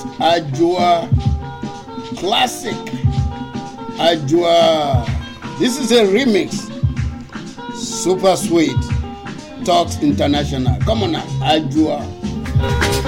Ajua classic. Ajua. This is a remix. Super sweet. Talks International. Come on now, Ajua.